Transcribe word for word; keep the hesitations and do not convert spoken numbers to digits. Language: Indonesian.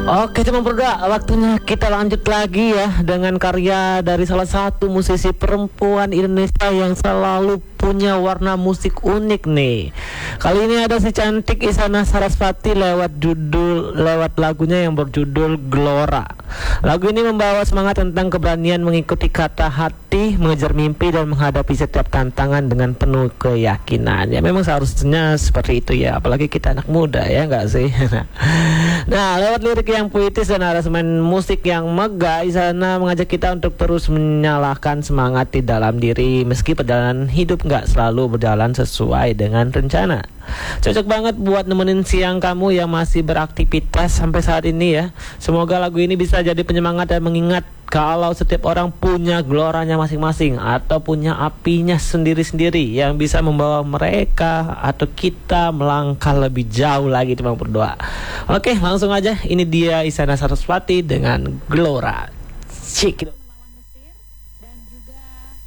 Oke teman berdoa, waktunya kita lanjut lagi ya dengan karya dari salah satu musisi perempuan Indonesia yang selalu punya warna musik unik nih. Kali ini ada si cantik Isyana Sarasvati lewat judul lewat lagunya yang berjudul Glora. Lagu ini membawa semangat tentang keberanian mengikuti kata hati, mengejar mimpi dan menghadapi setiap tantangan dengan penuh keyakinan. Ya memang seharusnya seperti itu ya, apalagi kita anak muda ya enggak sih? Nah, lewat lirik yang puitis dan aransemen musik yang megah, Isyana mengajak kita untuk terus menyalakan semangat di dalam diri meski perjalanan hidup nggak selalu berjalan sesuai dengan rencana. Cocok banget buat nemenin siang kamu yang masih beraktivitas sampai saat ini ya. Semoga lagu ini bisa jadi penyemangat dan mengingat kalau setiap orang punya gloranya masing-masing atau punya apinya sendiri-sendiri yang bisa membawa mereka atau kita melangkah lebih jauh lagi teman berdoa. Oke, langsung aja, ini dia Isyana Sarasvati dengan Glora. Cik.